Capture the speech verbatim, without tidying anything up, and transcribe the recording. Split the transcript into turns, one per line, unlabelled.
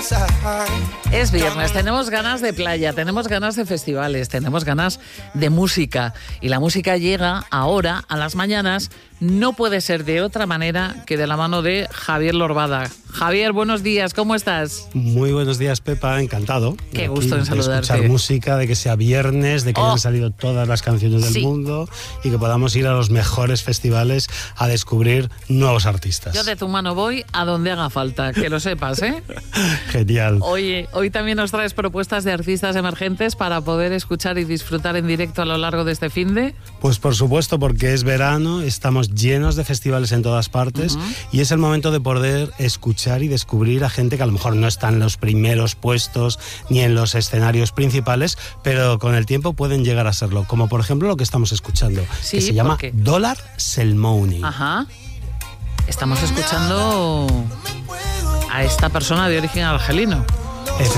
Es viernes, tenemos ganas de playa, tenemos ganas de festivales, tenemos ganas de música. Y la música llega ahora, a las mañanas, no puede ser de otra manera que de la mano de Javier Lorbada. Javier, buenos días, ¿cómo estás?
Muy buenos días, Pepa, encantado.
Qué gusto en saludarte.
De escuchar música, de que sea viernes, de que
oh.
hayan salido todas las canciones del
sí.
mundo y que podamos ir a los mejores festivales a descubrir nuevos artistas.
Yo de tu mano voy a donde haga falta, que lo sepas, ¿eh?
Genial.
Oye, hoy también nos traes propuestas de artistas emergentes para poder escuchar y disfrutar en directo a lo largo de este finde.
Pues por supuesto, porque es verano, estamos llenos de festivales en todas partes uh-huh. y es el momento de poder escuchar y descubrir a gente que a lo mejor no está en los primeros puestos ni en los escenarios principales, pero con el tiempo pueden llegar a serlo, como por ejemplo lo que estamos escuchando,
sí,
que se llama Dollar Selmouni.
Ajá. Estamos escuchando a esta persona de origen argelino.